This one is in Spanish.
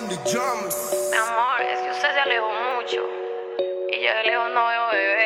Mi amor, es que usted se alejó mucho y yo de lejos no veo bebé.